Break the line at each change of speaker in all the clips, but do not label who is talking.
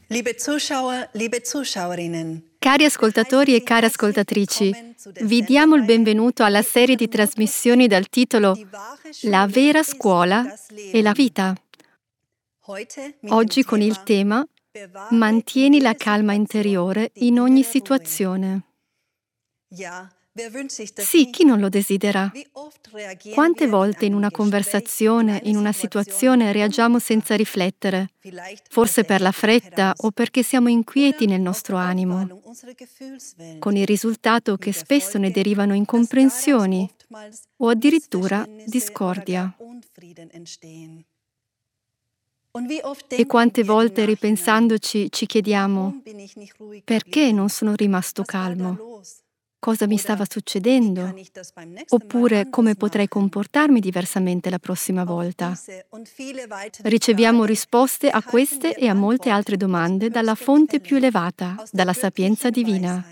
Liebe Zuschauer, liebe Zuschauerinnen.
Cari ascoltatori e care ascoltatrici, vi diamo il benvenuto alla serie di trasmissioni dal titolo La vera scuola e la vita. Oggi con il tema Mantieni la calma interiore in ogni situazione. Sì, chi non lo desidera? Quante volte in una conversazione, in una situazione, reagiamo senza riflettere? Forse per la fretta o perché siamo inquieti nel nostro animo, con il risultato che spesso ne derivano incomprensioni o addirittura discordia. E quante volte ripensandoci ci chiediamo: perché non sono rimasto calmo? Cosa mi stava succedendo? Oppure come potrei comportarmi diversamente la prossima volta? Riceviamo risposte a queste e a molte altre domande dalla fonte più elevata, dalla sapienza divina.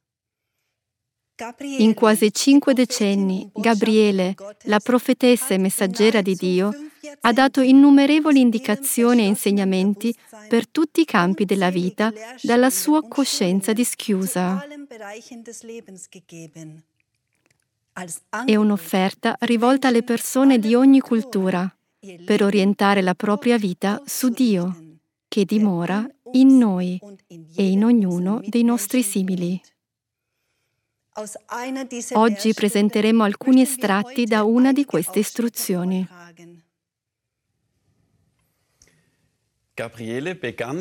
In quasi 5 decenni, Gabriele, la profetessa e messaggera di Dio, ha dato innumerevoli indicazioni e insegnamenti per tutti i campi della vita dalla sua coscienza dischiusa. È un'offerta rivolta alle persone di ogni cultura per orientare la propria vita su Dio, che dimora in noi e in ognuno dei nostri simili. Oggi presenteremo alcuni estratti da una di queste istruzioni.
Gabriele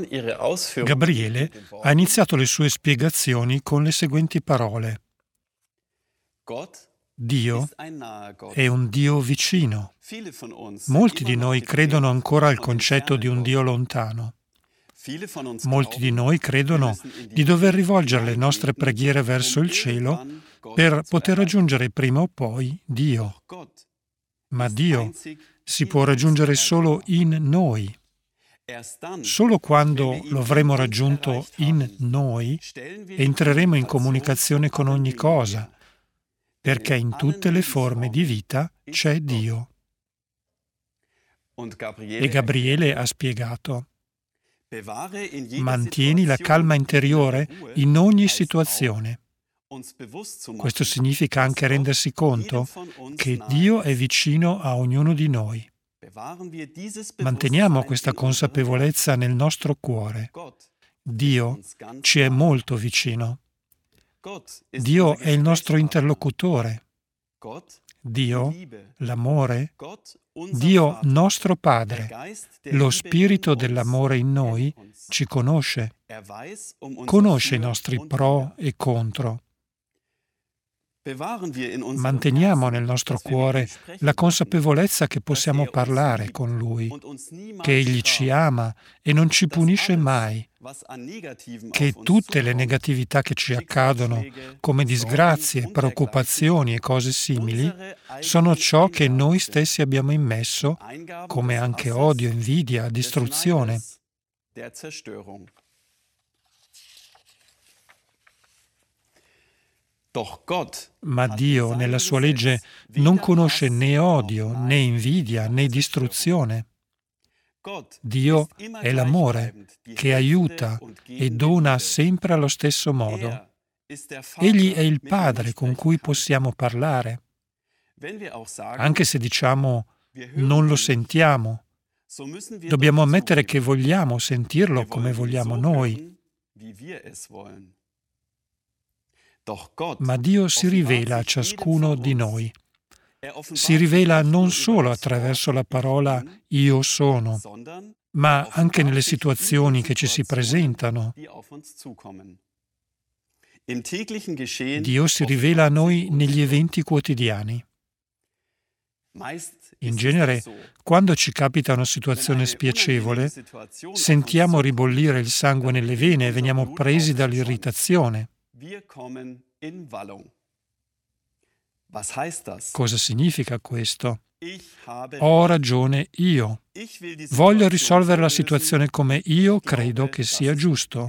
ha iniziato le sue spiegazioni con le seguenti parole. Dio è un Dio vicino. Molti di noi credono ancora al concetto di un Dio lontano. Molti di noi credono di dover rivolgere le nostre preghiere verso il cielo per poter raggiungere prima o poi Dio. Ma Dio si può raggiungere solo in noi. Solo quando lo avremo raggiunto in noi entreremo in comunicazione con ogni cosa, perché in tutte le forme di vita c'è Dio. E Gabriele ha spiegato: mantieni la calma interiore in ogni situazione. Questo significa anche rendersi conto che Dio è vicino a ognuno di noi. Manteniamo questa consapevolezza nel nostro cuore. Dio ci è molto vicino. Dio è il nostro interlocutore. Dio, l'amore, Dio nostro Padre, lo Spirito dell'amore in noi, ci conosce i nostri pro e contro. Manteniamo nel nostro cuore la consapevolezza che possiamo parlare con Lui, che Egli ci ama e non ci punisce mai, che tutte le negatività che ci accadono, come disgrazie, preoccupazioni e cose simili, sono ciò che noi stessi abbiamo immesso, come anche odio, invidia, distruzione. Ma Dio, nella sua legge, non conosce né odio, né invidia, né distruzione. Dio è l'amore che aiuta e dona sempre allo stesso modo. Egli è il Padre con cui possiamo parlare. Anche se diciamo non lo sentiamo, dobbiamo ammettere che vogliamo sentirlo come vogliamo noi. Ma Dio si rivela a ciascuno di noi. Si rivela non solo attraverso la parola Io sono, ma anche nelle situazioni che ci si presentano. Dio si rivela a noi negli eventi quotidiani. In genere, quando ci capita una situazione spiacevole, sentiamo ribollire il sangue nelle vene e veniamo presi dall'irritazione. Cosa significa questo? Ho ragione io. Voglio risolvere la situazione come io credo che sia giusto.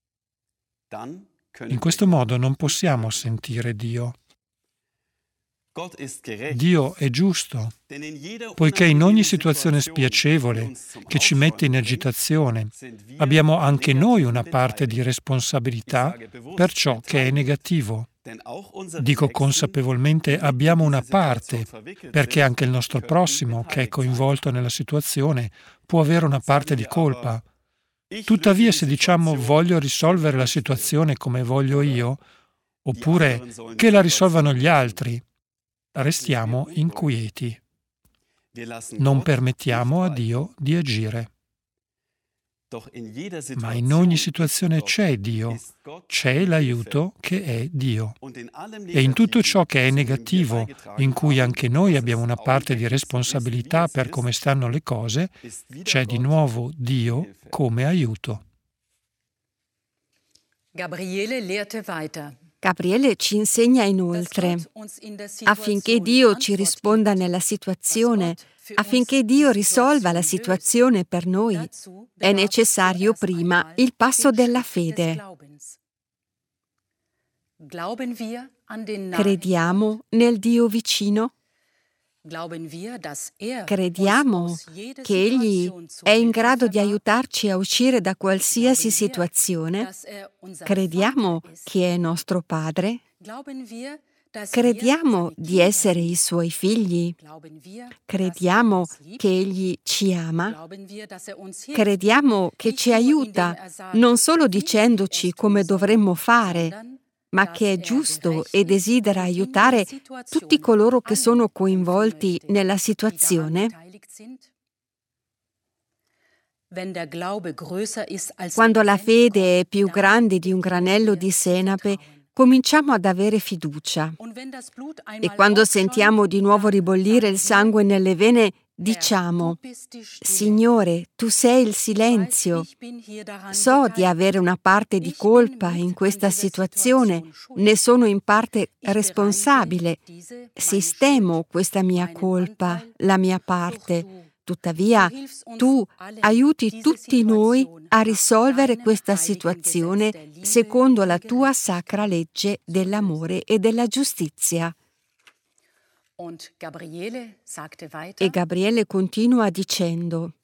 In questo modo non possiamo sentire Dio. Dio è giusto, poiché in ogni situazione spiacevole che ci mette in agitazione, abbiamo anche noi una parte di responsabilità per ciò che è negativo. Dico consapevolmente abbiamo una parte, perché anche il nostro prossimo, che è coinvolto nella situazione, può avere una parte di colpa. Tuttavia, se diciamo voglio risolvere la situazione come voglio io, oppure che la risolvano gli altri, restiamo inquieti. Non permettiamo a Dio di agire. Ma in ogni situazione c'è Dio, c'è l'aiuto che è Dio. E in tutto ciò che è negativo, in cui anche noi abbiamo una parte di responsabilità per come stanno le cose, c'è di nuovo Dio come aiuto.
Gabriele ci insegna inoltre, affinché Dio ci risponda nella situazione, affinché Dio risolva la situazione per noi, è necessario prima il passo della fede. Crediamo nel Dio vicino? Crediamo che Egli è in grado di aiutarci a uscire da qualsiasi situazione? Crediamo che è nostro Padre? Crediamo di essere i Suoi figli? Crediamo che Egli ci ama? Crediamo che ci aiuta non solo dicendoci come dovremmo fare, ma che è giusto e desidera aiutare tutti coloro che sono coinvolti nella situazione? Quando la fede è più grande di un granello di senape, cominciamo ad avere fiducia. E quando sentiamo di nuovo ribollire il sangue nelle vene, diciamo: Signore, tu sei il silenzio. So di avere una parte di colpa in questa situazione, ne sono in parte responsabile. Sistemo questa mia colpa, la mia parte. Tuttavia, tu aiuti tutti noi a risolvere questa situazione secondo la tua sacra legge dell'amore e della giustizia. E Gabriele continua dicendo: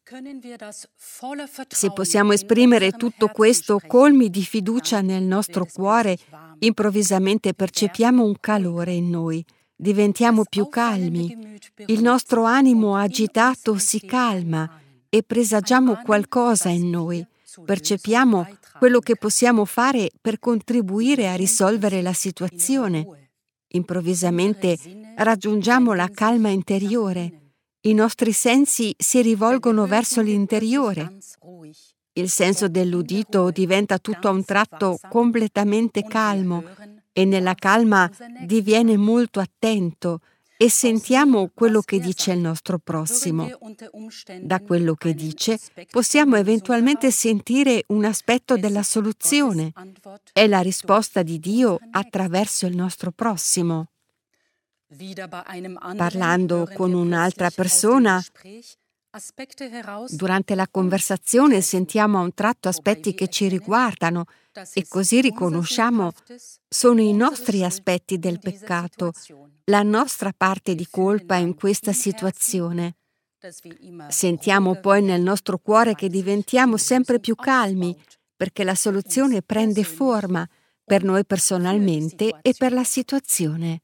se possiamo esprimere tutto questo colmi di fiducia nel nostro cuore, improvvisamente percepiamo un calore in noi, diventiamo più calmi, il nostro animo agitato si calma e presagiamo qualcosa in noi, percepiamo quello che possiamo fare per contribuire a risolvere la situazione. Improvvisamente raggiungiamo la calma interiore, i nostri sensi si rivolgono verso l'interiore. Il senso dell'udito diventa tutto a un tratto completamente calmo e nella calma diviene molto attento e sentiamo quello che dice il nostro prossimo. Da quello che dice possiamo eventualmente sentire un aspetto della soluzione. È la risposta di Dio attraverso il nostro prossimo. Parlando con un'altra persona, durante la conversazione sentiamo a un tratto aspetti che ci riguardano e così riconosciamo sono i nostri aspetti del peccato, la nostra parte di colpa in questa situazione. Sentiamo poi nel nostro cuore che diventiamo sempre più calmi perché la soluzione prende forma per noi personalmente e per la situazione.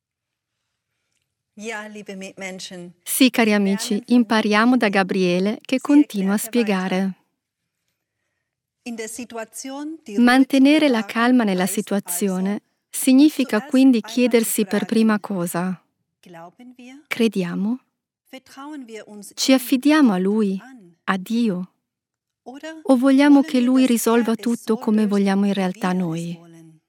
Sì, cari amici, impariamo da Gabriele che continua a spiegare. Mantenere la calma nella situazione significa quindi chiedersi per prima cosa: crediamo? Ci affidiamo a Lui, a Dio? O vogliamo che Lui risolva tutto come vogliamo in realtà noi?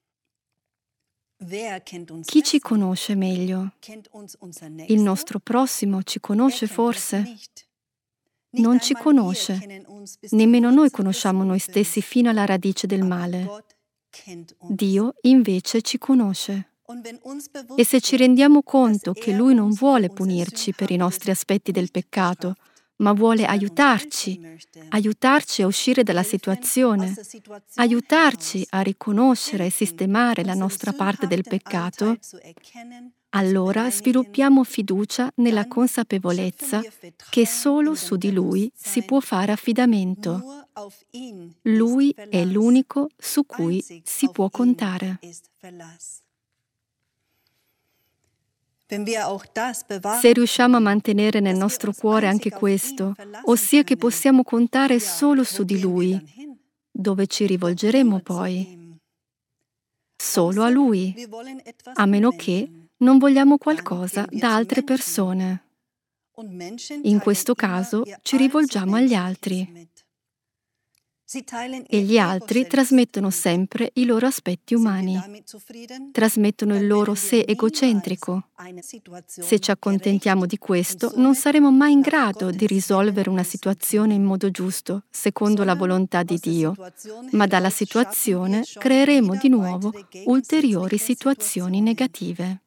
Chi ci conosce meglio? Il nostro prossimo ci conosce forse? Non ci conosce. Nemmeno noi conosciamo noi stessi fino alla radice del male. Dio invece ci conosce. E se ci rendiamo conto che Lui non vuole punirci per i nostri aspetti del peccato, ma vuole aiutarci a uscire dalla situazione, aiutarci a riconoscere e sistemare la nostra parte del peccato, Allora sviluppiamo fiducia nella consapevolezza che solo su di Lui si può fare affidamento. Lui è l'unico su cui si può contare. Se riusciamo a mantenere nel nostro cuore anche questo, ossia che possiamo contare solo su di Lui, dove ci rivolgeremo poi? Solo a Lui, a meno che non vogliamo qualcosa da altre persone. In questo caso ci rivolgiamo agli altri. E gli altri trasmettono sempre i loro aspetti umani, trasmettono il loro sé egocentrico. Se ci accontentiamo di questo, non saremo mai in grado di risolvere una situazione in modo giusto, secondo la volontà di Dio, ma dalla situazione creeremo di nuovo ulteriori situazioni negative.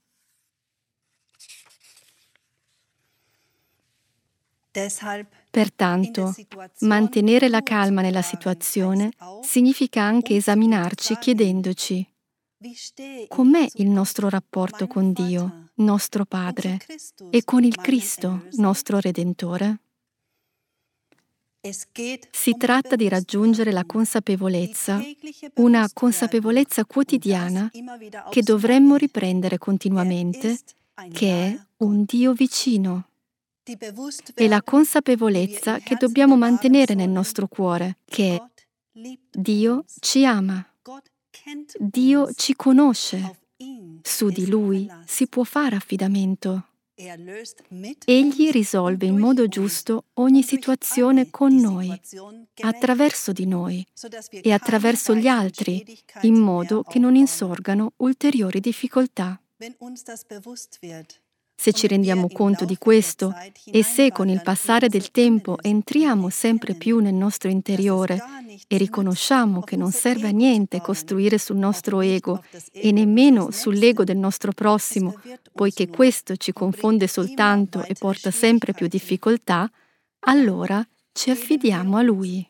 Pertanto, mantenere la calma nella situazione significa anche esaminarci chiedendoci: com'è il nostro rapporto con Dio, nostro Padre, e con il Cristo, nostro Redentore? Si tratta di raggiungere la consapevolezza, una consapevolezza quotidiana che dovremmo riprendere continuamente, che è un Dio vicino. E la consapevolezza che dobbiamo mantenere nel nostro cuore, che Dio ci ama, Dio ci conosce, su di Lui si può fare affidamento. Egli risolve in modo giusto ogni situazione con noi, attraverso di noi e attraverso gli altri, in modo che non insorgano ulteriori difficoltà. Se ci rendiamo conto di questo e se con il passare del tempo entriamo sempre più nel nostro interiore e riconosciamo che non serve a niente costruire sul nostro ego e nemmeno sull'ego del nostro prossimo, poiché questo ci confonde soltanto e porta sempre più difficoltà, allora ci affidiamo a Lui.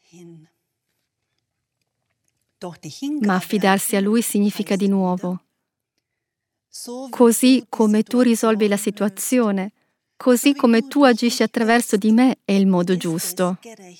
Ma affidarsi a Lui significa di nuovo: così come tu risolvi la situazione, così come tu agisci attraverso di me è il modo giusto.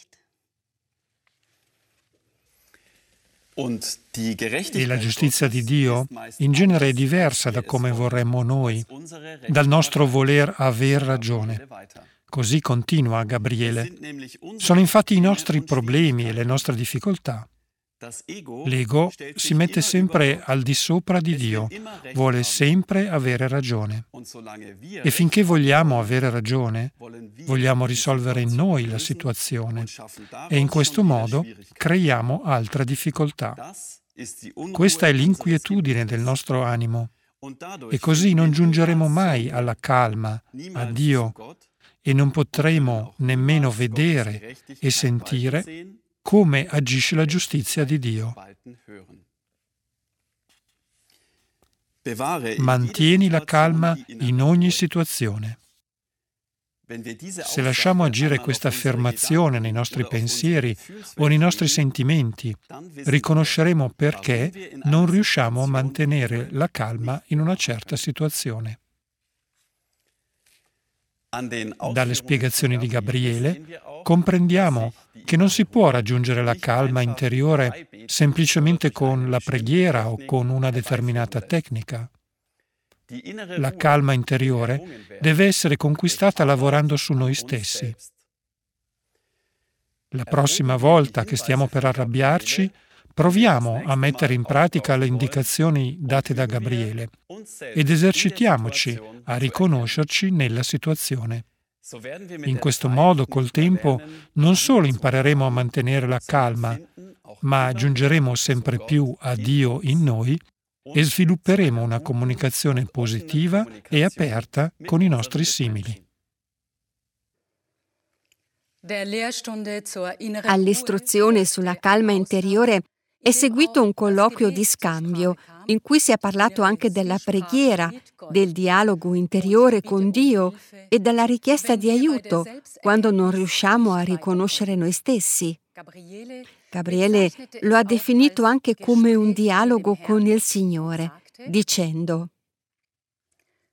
E la giustizia di Dio in genere è diversa da come vorremmo noi, dal nostro voler aver ragione. Così continua Gabriele. Sono infatti i nostri problemi e le nostre difficoltà. L'ego si mette sempre al di sopra di Dio, vuole sempre avere ragione. E finché vogliamo avere ragione, vogliamo risolvere noi la situazione e in questo modo creiamo altre difficoltà. Questa è l'inquietudine del nostro animo e così non giungeremo mai alla calma, a Dio, e non potremo nemmeno vedere e sentire come agisce la giustizia di Dio. Mantieni la calma in ogni situazione. Se lasciamo agire questa affermazione nei nostri pensieri o nei nostri sentimenti, riconosceremo perché non riusciamo a mantenere la calma in una certa situazione. Dalle spiegazioni di Gabriele comprendiamo che non si può raggiungere la calma interiore semplicemente con la preghiera o con una determinata tecnica. La calma interiore deve essere conquistata lavorando su noi stessi. La prossima volta che stiamo per arrabbiarci, proviamo a mettere in pratica le indicazioni date da Gabriele ed esercitiamoci a riconoscerci nella situazione. In questo modo, col tempo, non solo impareremo a mantenere la calma, ma giungeremo sempre più a Dio in noi e svilupperemo una comunicazione positiva e aperta con i nostri simili.
All'istruzione sulla calma interiore è seguito un colloquio di scambio in cui si è parlato anche della preghiera, del dialogo interiore con Dio e della richiesta di aiuto quando non riusciamo a riconoscere noi stessi. Gabriele lo ha definito anche come un dialogo con il Signore, dicendo: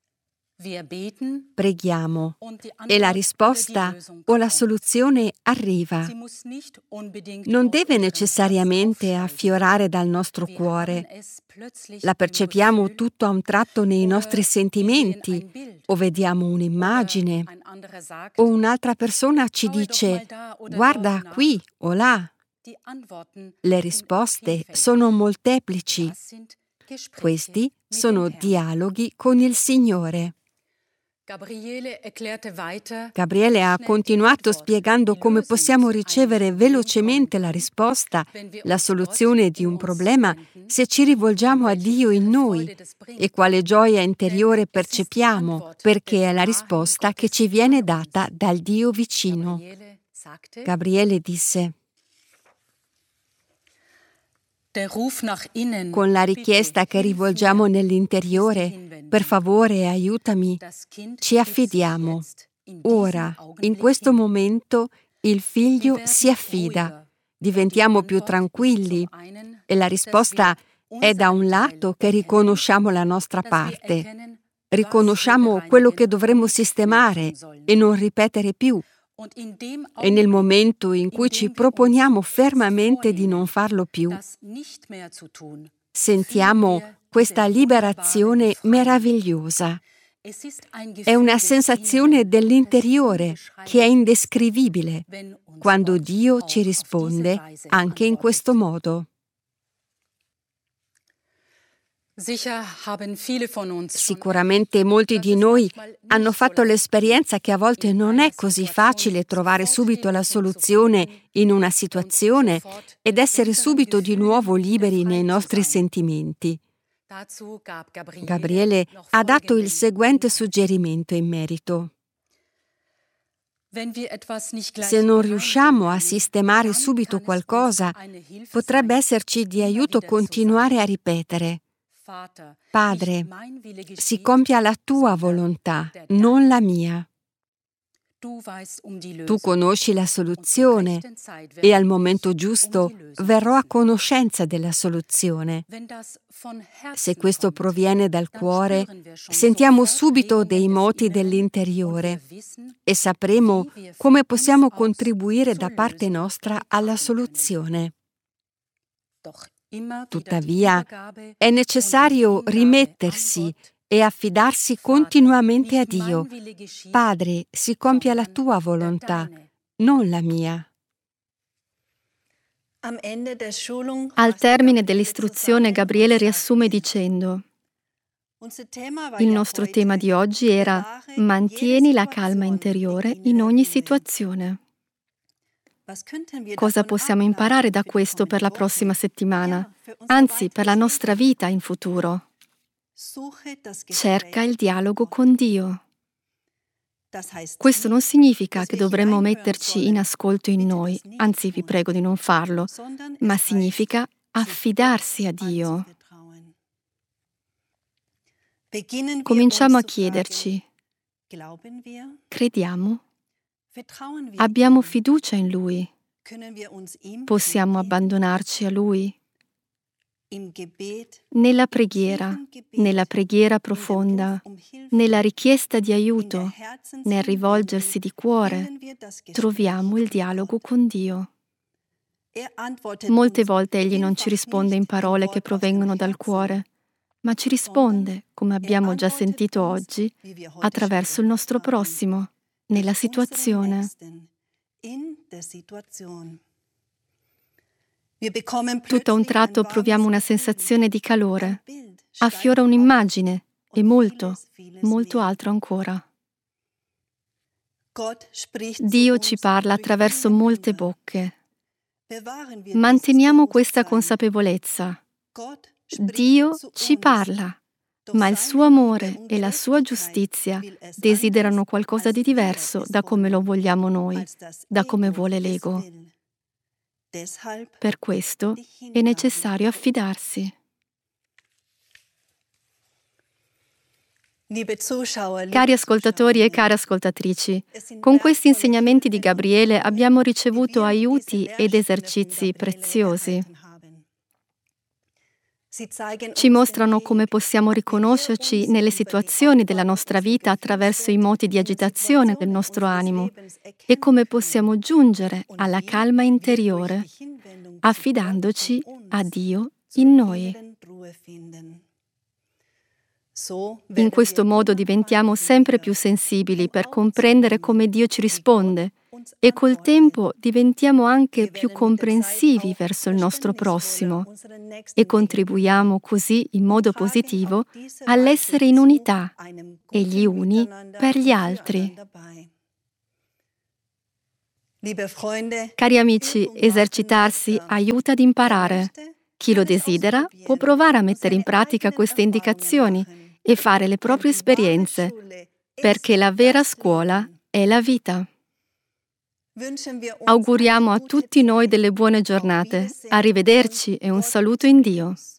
Preghiamo e la risposta o la soluzione arriva. Non deve necessariamente affiorare dal nostro cuore. La percepiamo tutto a un tratto nei nostri sentimenti, o vediamo un'immagine, o un'altra persona ci dice «guarda qui o là». Le risposte sono molteplici. Questi sono dialoghi con il Signore. Gabriele ha continuato spiegando come possiamo ricevere velocemente la risposta, la soluzione di un problema se ci rivolgiamo a Dio in noi e quale gioia interiore percepiamo perché è la risposta che ci viene data dal Dio vicino. Gabriele disse: con la richiesta che rivolgiamo nell'interiore, per favore aiutami, ci affidiamo. Ora, in questo momento, il figlio si affida. Diventiamo più tranquilli e la risposta è da un lato che riconosciamo la nostra parte, riconosciamo quello che dovremmo sistemare e non ripetere più. E nel momento in cui ci proponiamo fermamente di non farlo più, sentiamo questa liberazione meravigliosa. È una sensazione dell'interiore che è indescrivibile quando Dio ci risponde anche in questo modo. Sicuramente molti di noi hanno fatto l'esperienza che a volte non è così facile trovare subito la soluzione in una situazione ed essere subito di nuovo liberi nei nostri sentimenti. Gabriele ha dato il seguente suggerimento in merito. Se non riusciamo a sistemare subito qualcosa, potrebbe esserci di aiuto continuare a ripetere: Padre, si compia la tua volontà, non la mia. Tu conosci la soluzione e al momento giusto verrò a conoscenza della soluzione. Se questo proviene dal cuore, sentiamo subito dei moti dell'interiore e sapremo come possiamo contribuire da parte nostra alla soluzione. Tuttavia, è necessario rimettersi e affidarsi continuamente a Dio. Padre, si compia la tua volontà, non la mia.
Al termine dell'istruzione, Gabriele riassume dicendo: il nostro tema di oggi era «Mantieni la calma interiore in ogni situazione». Cosa possiamo imparare da questo per la prossima settimana? Anzi, per la nostra vita in futuro? Cerca il dialogo con Dio. Questo non significa che dovremmo metterci in ascolto in noi, anzi vi prego di non farlo, ma significa affidarsi a Dio. Cominciamo a chiederci: crediamo? Abbiamo fiducia in Lui? Possiamo abbandonarci a Lui? Nella preghiera profonda, nella richiesta di aiuto, nel rivolgersi di cuore, troviamo il dialogo con Dio. Molte volte Egli non ci risponde in parole che provengono dal cuore, ma ci risponde, come abbiamo già sentito oggi, attraverso il nostro prossimo, nella situazione. Tutto a un tratto proviamo una sensazione di calore, affiora un'immagine e molto, molto altro ancora. Dio ci parla attraverso molte bocche. Manteniamo questa consapevolezza. Dio ci parla, ma il suo amore e la sua giustizia desiderano qualcosa di diverso da come lo vogliamo noi, da come vuole l'ego. Per questo è necessario affidarsi. Cari ascoltatori e care ascoltatrici, con questi insegnamenti di Gabriele abbiamo ricevuto aiuti ed esercizi preziosi. Ci mostrano come possiamo riconoscerci nelle situazioni della nostra vita attraverso i moti di agitazione del nostro animo e come possiamo giungere alla calma interiore, affidandoci a Dio in noi. In questo modo diventiamo sempre più sensibili per comprendere come Dio ci risponde e col tempo diventiamo anche più comprensivi verso il nostro prossimo e contribuiamo così in modo positivo all'essere in unità e gli uni per gli altri. Cari amici, esercitarsi aiuta ad imparare. Chi lo desidera può provare a mettere in pratica queste indicazioni e fare le proprie esperienze, perché la vera scuola è la vita. Auguriamo a tutti noi delle buone giornate. Arrivederci e un saluto in Dio.